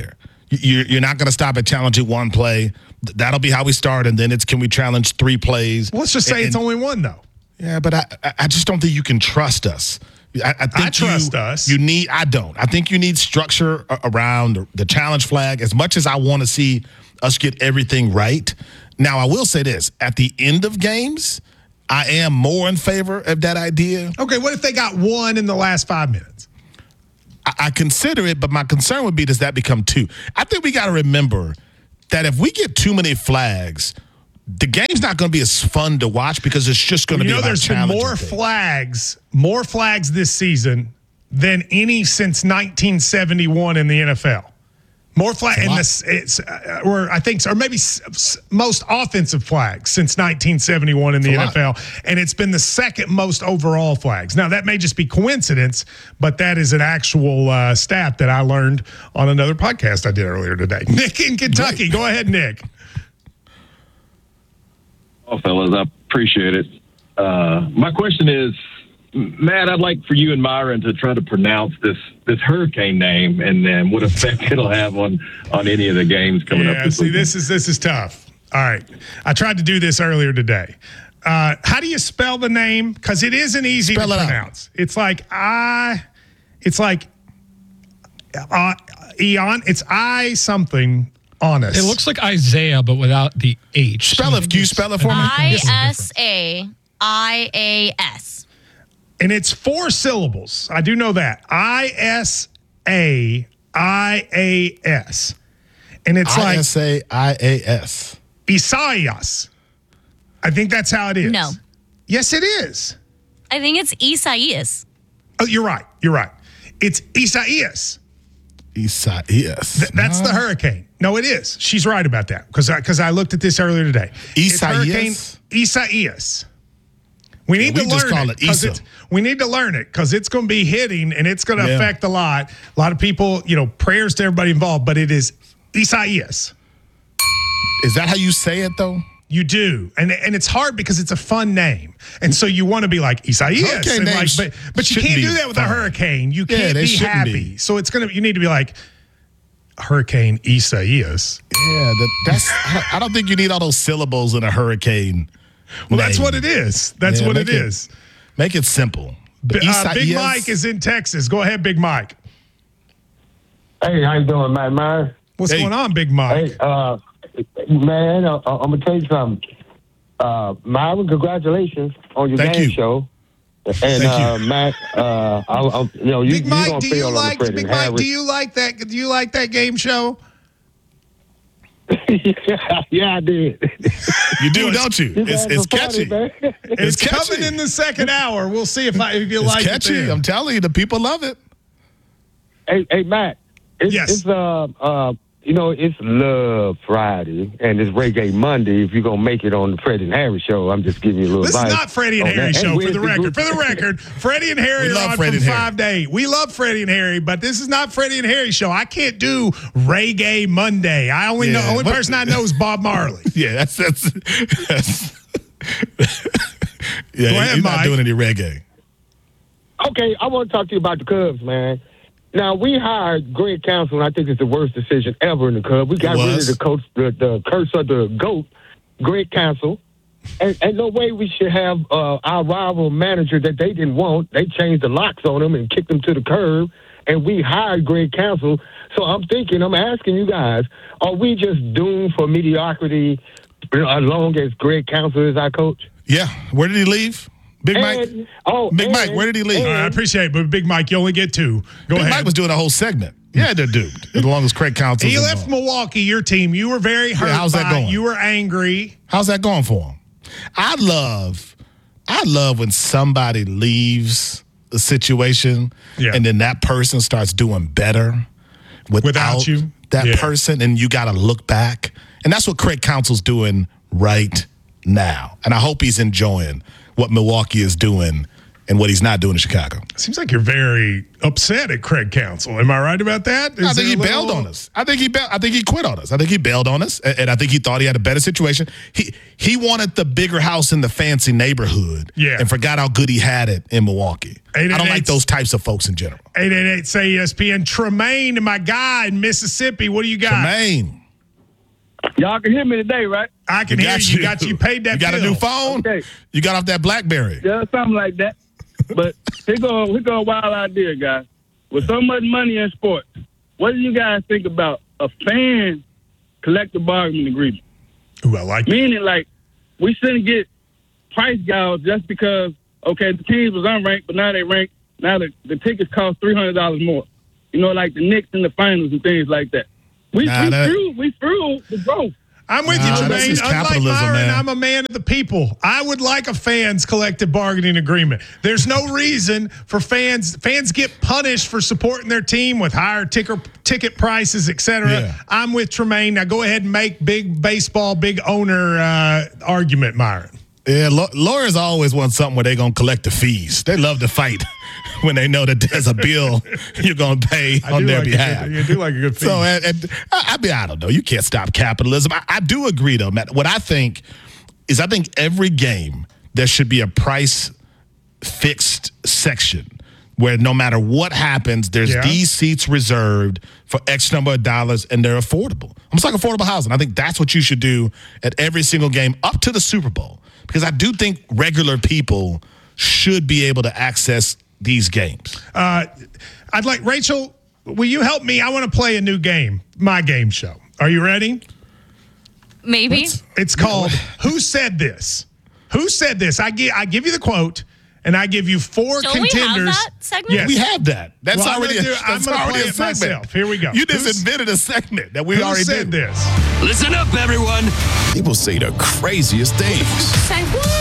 Speaker 6: You're not going to stop at challenging one play. That'll be how we start, and then it's can we challenge 3 plays?
Speaker 5: Well, let's just say it's only one, though.
Speaker 6: Yeah, but I just don't think you can trust us. I think
Speaker 5: trust us.
Speaker 6: I don't. I think you need structure around the challenge flag as much as I want to see us get everything right. Now, I will say this. At the end of games, I am more in favor of that idea.
Speaker 5: Okay, what if they got one in the last 5 minutes?
Speaker 6: I consider it, but my concern would be, does that become 2? I think we got to remember that if we get too many flags, the game's not going to be as fun to watch because it's just going to be about
Speaker 5: there's been more flags this season than any since 1971 in the NFL. More flags, or maybe most offensive flags since 1971 in the NFL, and it's been the second most overall flags. Now, that may just be coincidence, but that is an actual stat that I learned on another podcast I did earlier today. Nick in Kentucky. Go ahead, Nick.
Speaker 3: Oh, fellas, I appreciate it. My question is, Matt, I'd like for you and Myron to try to pronounce this hurricane name and then what effect it'll have on any of the games coming up this weekend.
Speaker 5: This is tough. All right. I tried to do this earlier today. How do you spell the name? Because it isn't easy to pronounce. It's like Eon. It's I something honest.
Speaker 7: It looks like Isaiah, but without the H.
Speaker 6: Can you spell it for me?
Speaker 8: ISAIAS.
Speaker 5: And it's 4 syllables. I do know that. ISAIAS. And it's like
Speaker 6: ISAIAS.
Speaker 5: Isaias. I think that's how it is.
Speaker 8: No.
Speaker 5: Yes, it is.
Speaker 8: I think it's Isaias.
Speaker 5: Oh, you're right. It's Isaias.
Speaker 6: Isaias.
Speaker 5: That's the hurricane. No, it is. She's right about that because I looked at this earlier today.
Speaker 6: Isaias?
Speaker 5: Isaias. We need to learn it. We need to learn it because it's going to be hitting and it's going to affect a lot. A lot of people, prayers to everybody involved, but it is Isaias.
Speaker 6: Is that how you say it, though?
Speaker 5: You do. And it's hard because it's a fun name. And so you want to be like Isaias. But you can't do that with a hurricane. You can't be happy. So you need to be like Hurricane Isaias.
Speaker 6: Yeah, I don't think you need all those syllables in a hurricane.
Speaker 5: Well, that's what it is. That's what it is.
Speaker 6: Make it simple.
Speaker 5: Big Mike is in Texas. Go ahead, Big Mike.
Speaker 23: Hey, how you doing, Matt Meyer?
Speaker 5: What's going on, Big Mike?
Speaker 23: Hey, man, I'm gonna tell you something. Myron, congratulations on your game show. And Matt,
Speaker 5: Big Mike, do you like that? Do you like that game show?
Speaker 23: Yeah, I did.
Speaker 6: You do, don't you? It's catchy.
Speaker 5: It's coming in the second hour. We'll see if you like it.
Speaker 6: It's catchy. I'm telling you, the people love it.
Speaker 23: Hey, Matt. It's Love Friday and it's Reggae Monday. If you're gonna make it on the Freddie and Harry show, I'm just giving you a little.
Speaker 5: This
Speaker 23: advice
Speaker 5: is not Freddie and Harry show for the record. For the record, Freddie and Harry are on from 5 to 8. We love Freddie and Harry, but this is not Freddie and Harry show. I can't do Reggae Monday. I only know only person I know is Bob Marley.
Speaker 6: Yeah, that's
Speaker 5: Go ahead,
Speaker 6: you're
Speaker 5: Mike.
Speaker 6: not doing any reggae.
Speaker 23: Okay, I want to talk to you about the Cubs, man. Now, we hired Greg Counsell, and I think it's the worst decision ever in the Cubs. We got rid of the coach, the curse of the GOAT, Greg Counsell. And no way we should have our rival manager that they didn't want. They changed the locks on him and kicked him to the curb, and we hired Greg Counsell. So I'm asking you guys, are we just doomed for mediocrity as long as Greg Counsell is our coach?
Speaker 6: Yeah. Where did he leave? Big Mike? Mike, where did he leave?
Speaker 5: I appreciate it, but Big Mike, you only get 2. Go ahead.
Speaker 6: Mike was doing a whole segment. Yeah, they're doomed. As long as Craig Counsell.
Speaker 5: He left Milwaukee, your team. You were very hurt.
Speaker 6: How's that going?
Speaker 5: You were angry.
Speaker 6: How's that going for him? I love when somebody leaves a situation and then that person starts doing better without
Speaker 5: you.
Speaker 6: That person, and you got to look back. And that's what Craig Counsell's doing right now. And I hope he's enjoying what Milwaukee is doing and what he's not doing in Chicago.
Speaker 5: Seems like you're very upset at Craig Counsell. Am I right about that?
Speaker 6: I think he bailed on us. I think he quit on us. I think he bailed on us, and I think he thought he had a better situation. He wanted the bigger house in the fancy neighborhood, and forgot how good he had it in Milwaukee. I don't like those types of folks in general.
Speaker 5: 888-SAY-ESPN. Tremaine, my guy in Mississippi. What do you got?
Speaker 6: Tremaine.
Speaker 23: Y'all can hear me today, right?
Speaker 5: I can hear you. You paid that
Speaker 6: You got
Speaker 5: bill.
Speaker 6: a new phone?
Speaker 23: Okay.
Speaker 6: You got off that BlackBerry.
Speaker 23: Yeah, something like that. But here go a wild idea, guys. With so much money in sports, what do you guys think about a fan collective bargaining agreement?
Speaker 5: Ooh, I like
Speaker 23: Meaning, like, we shouldn't get price gouge just because, okay, the teams was unranked, but now they ranked. Now the tickets cost $300 more. You know, like the Knicks in the finals and things like that. We threw the growth.
Speaker 5: I'm with you, Tremaine. Unlike Myron, I'm a man of the people. I would like a fans collective bargaining agreement. There's no reason for fans get punished for supporting their team with higher ticket prices, etc.
Speaker 6: Yeah.
Speaker 5: I'm with Tremaine. Now go ahead and make big baseball, big owner argument, Myron.
Speaker 6: Yeah, lawyers always want something where they're going to collect the fees. They love to fight when they know that there's a bill you're going to pay on their behalf.
Speaker 5: You do like a good fee.
Speaker 6: So, I don't know. You can't stop capitalism. I do agree, though, Matt. What I think is every game there should be a price fixed section where no matter what happens, there's these seats reserved for X number of dollars, and they're affordable. Almost like affordable housing. I think that's what you should do at every single game up to the Super Bowl. Because I do think regular people should be able to access these games.
Speaker 5: I'd like, Rachel, will you help me? I want to play a new game, my game show. Are you ready?
Speaker 8: Maybe.
Speaker 5: It's called Who Said This? Who Said This? I give you the quote, and I give you four
Speaker 8: Don't
Speaker 5: contenders.
Speaker 8: we have that segment?
Speaker 5: Yes.
Speaker 6: We have that. That's
Speaker 5: Well,
Speaker 6: already
Speaker 5: I'm going to play it
Speaker 6: segment.
Speaker 5: myself. Here we go.
Speaker 6: You just invented a segment that we already
Speaker 5: said
Speaker 6: did.
Speaker 5: this?
Speaker 20: Listen up, everyone.
Speaker 4: People say the craziest things.
Speaker 8: Say what?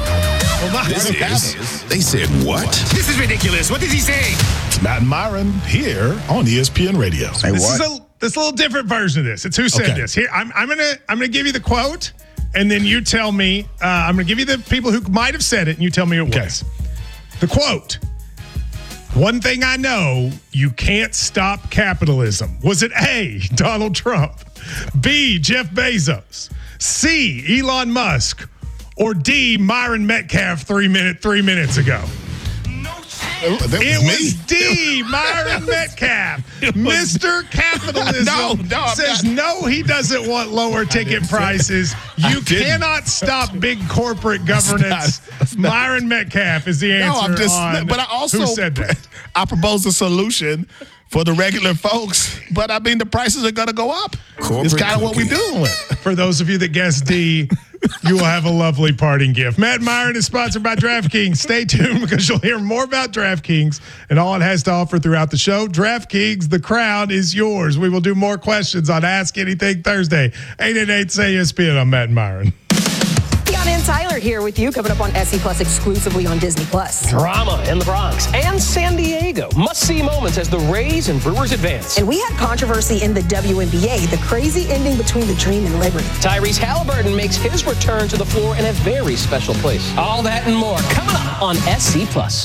Speaker 4: They said what?
Speaker 9: This is ridiculous. What did he say?
Speaker 6: It's Matt and Myron here on ESPN Radio.
Speaker 5: This is a little different version of this. It's Who Said This. Here, I'm gonna give you the quote, and then you tell me. I'm gonna give you the people who might have said it, and you tell me who it was. The quote: "One thing I know, you can't stop capitalism." Was it A, Donald Trump, B, Jeff Bezos, C, Elon Musk, or D, Myron Metcalf 3 minutes ago? It was D, Myron Metcalf. Mr. Capitalism says no, he doesn't want lower ticket prices. You cannot stop big corporate governance. Myron Metcalf is the answer.
Speaker 6: But I also
Speaker 5: Who Said That?
Speaker 6: I propose a solution for the regular folks, but I mean the prices are going to go up. It's kind of what we're doing with.
Speaker 5: For those of you that guessed D, you will have a lovely parting gift. Matt Myron is sponsored by DraftKings. Stay tuned because you'll hear more about DraftKings and all it has to offer throughout the show. DraftKings, the crown is yours. We will do more questions on Ask Anything Thursday. 888-SAY-ESPN. I'm Matt Myron.
Speaker 10: Ann Tyler here with you, coming up on SE Plus exclusively on Disney Plus.
Speaker 11: Drama in the Bronx and San Diego. Must-see moments as the Rays and Brewers advance.
Speaker 10: And we had controversy in the WNBA, the crazy ending between the Dream and Liberty.
Speaker 11: Tyrese Halliburton makes his return to the floor in a very special place. All that and more coming up on SC Plus.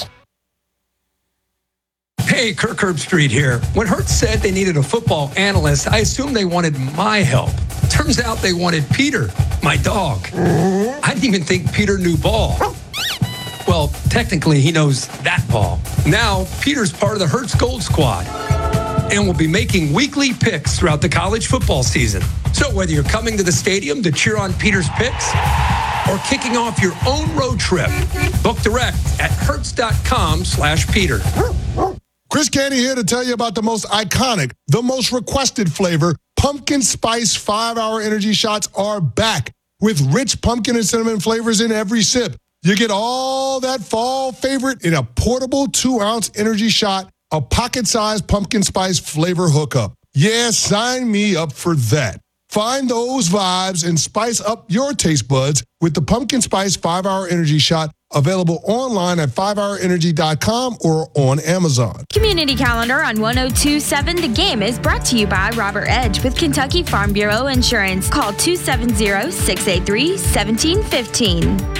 Speaker 24: Hey, Kirk Herbstreit here. When Hertz said they needed a football analyst, I assumed they wanted my help. Turns out they wanted Peter, my dog. I didn't even think Peter knew ball. Well, technically, he knows that ball. Now, Peter's part of the Hertz Gold Squad and will be making weekly picks throughout the college football season. So whether you're coming to the stadium to cheer on Peter's picks or kicking off your own road trip, book direct at hertz.com/Peter.
Speaker 25: Chris Canty here to tell you about the most iconic, the most requested flavor. Pumpkin Spice 5-Hour Energy Shots are back with rich pumpkin and cinnamon flavors in every sip. You get all that fall favorite in a portable 2-ounce energy shot, a pocket-sized pumpkin spice flavor hookup. Yeah, sign me up for that. Find those vibes and spice up your taste buds with the Pumpkin Spice 5-Hour Energy Shot, available online at 5hourenergy.com or on Amazon.
Speaker 26: Community Calendar on 102.7 The Game is brought to you by Robert Edge with Kentucky Farm Bureau Insurance. Call 270-683-1715.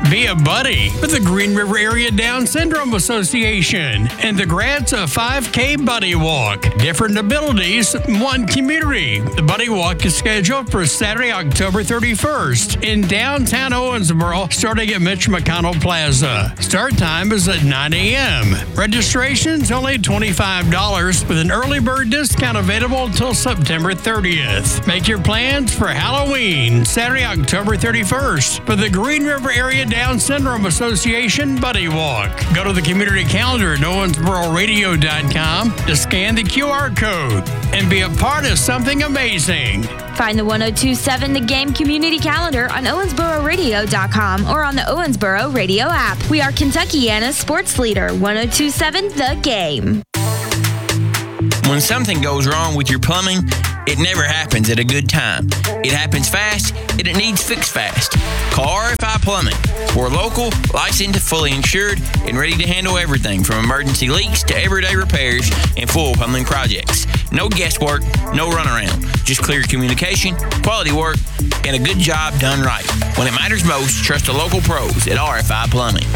Speaker 12: Be a buddy with the Green River Area Down Syndrome Association and the grants of 5K Buddy Walk. Different abilities, one community. The Buddy Walk is scheduled for Saturday, October 31st in downtown Owensboro, starting at Mitch McConnell Plaza. Start time is at 9 a.m. Registration's only $25 with an early bird discount available until September 30th. Make your plans for Halloween, Saturday, October 31st for the Green River Area Down Syndrome Association Buddy Walk. Go to the community calendar at owensbororadio.com to scan the QR code and be a part of something amazing.
Speaker 26: Find the 1027 The Game community calendar on owensbororadio.com or on the Owensboro Radio app. We are Kentuckiana's sports leader, 1027 The Game.
Speaker 13: When something goes wrong with your plumbing, it never happens at a good time. It happens fast, and it needs fixed fast. Call RFI Plumbing. We're local, licensed, fully insured, and ready to handle everything from emergency leaks to everyday repairs and full plumbing projects. No guesswork, no runaround. Just clear communication, quality work, and a good job done right. When it matters most, trust the local pros at RFI Plumbing.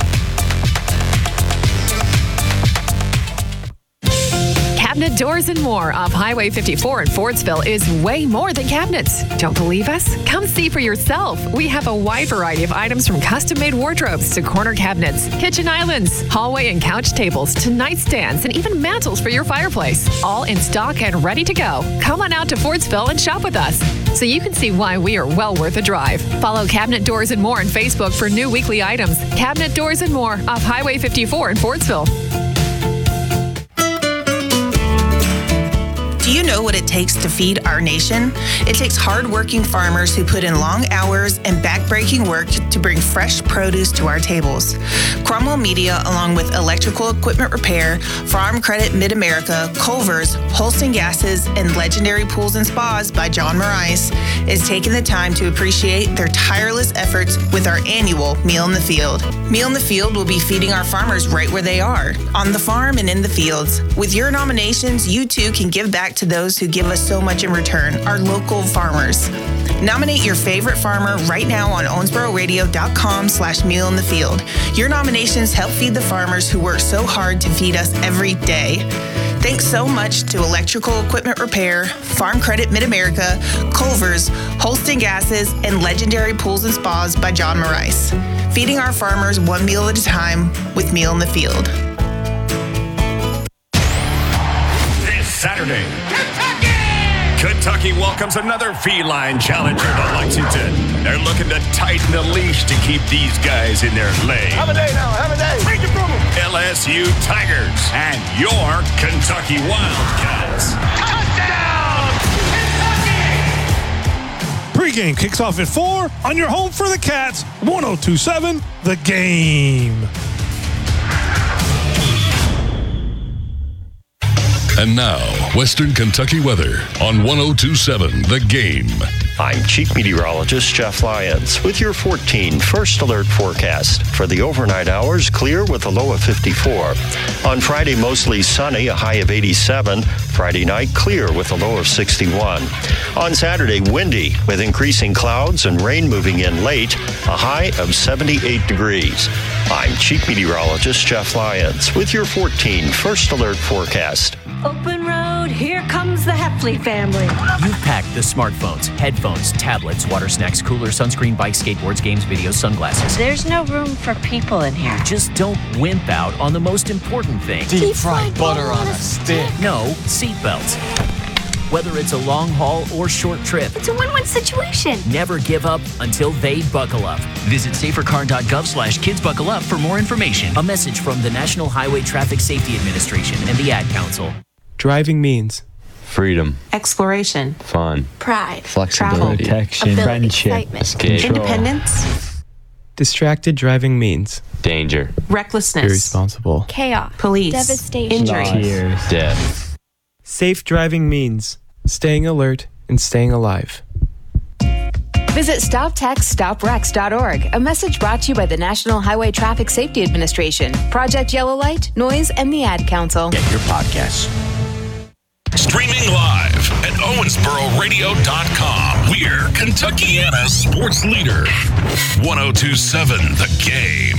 Speaker 14: Cabinet Doors and More off Highway 54 in Fordsville is way more than cabinets. Don't believe us? Come see for yourself. We have a wide variety of items from custom-made wardrobes to corner cabinets, kitchen islands, hallway and couch tables to nightstands and even mantles for your fireplace. All in stock and ready to go. Come on out to Fordsville and shop with us so you can see why we are well worth a drive. Follow Cabinet Doors and More on Facebook for new weekly items. Cabinet Doors and More off Highway 54 in Fordsville.
Speaker 15: Do you know what it takes to feed our nation? It takes hard-working farmers who put in long hours and back-breaking work to bring fresh produce to our tables. Cromwell Media, along with Electrical Equipment Repair, Farm Credit Mid-America, Culver's, Holston Gases, and Legendary Pools and Spas by John Morais, is taking the time to appreciate their tireless efforts with our annual Meal in the Field. Meal in the Field will be feeding our farmers right where they are, on the farm and in the fields. With your nominations, you too can give back to those who give us so much in return, our local farmers. Nominate your favorite farmer right now on owensbororadio.com/mealinthefield. Your nominations help feed the farmers who work so hard to feed us every day. Thanks so much to Electrical Equipment Repair, Farm Credit Mid-America, Culver's, Holston Gases, and Legendary Pools and Spas by John Morais. Feeding our farmers one meal at a time with Meal in the Field.
Speaker 9: This Saturday, Kentucky welcomes another feline challenger to Lexington. They're looking to tighten the leash to keep these guys in their lane.
Speaker 23: Have a day now, have a day. Take it from them.
Speaker 9: LSU Tigers and your Kentucky Wildcats. Touchdown, Kentucky!
Speaker 16: Pre-game kicks off at 4 on your home for the Cats, 1027 The Game.
Speaker 20: And now, Western Kentucky weather on 1027 The Game.
Speaker 17: I'm Chief Meteorologist Jeff Lyons with your 14 First Alert forecast. For the overnight hours, clear with a low of 54. On Friday, mostly sunny, a high of 87. Friday night, clear with a low of 61. On Saturday, windy with increasing clouds and rain moving in late, a high of 78 degrees. I'm Chief Meteorologist Jeff Lyons with your 14 First Alert forecast.
Speaker 18: Open road, here comes the Heffley family.
Speaker 27: You've packed the smartphones, headphones, tablets, water snacks, coolers, sunscreen, bikes, skateboards, games, videos, sunglasses.
Speaker 18: There's no room for people in here.
Speaker 27: Just don't wimp out on the most important thing.
Speaker 18: Deep fried butter on a stick.
Speaker 27: No, seatbelts. Whether it's a long haul or short trip,
Speaker 18: It's a win-win situation.
Speaker 27: never give up until they buckle up. Visit safercar.gov/kidsbuckleup for more information. A message from the National Highway Traffic Safety Administration and the Ad Council.
Speaker 28: Driving means
Speaker 29: freedom,
Speaker 18: Exploration,
Speaker 29: fun,
Speaker 18: pride,
Speaker 29: flexibility,
Speaker 18: protection, friendship,
Speaker 29: escape,
Speaker 18: independence,
Speaker 28: distracted driving means
Speaker 29: danger,
Speaker 18: recklessness,
Speaker 28: irresponsible,
Speaker 18: chaos, police, devastation, injury,
Speaker 29: death.
Speaker 28: Safe driving means staying alert and staying alive.
Speaker 18: Visit StopTextsStopWrecks.org. A message brought to you by the National Highway Traffic Safety Administration, Project Yellow Light, Noise, and the Ad Council.
Speaker 20: Get your podcasts. Streaming live at OwensboroRadio.com. We're Kentuckiana's sports leader. 102.7 The Game.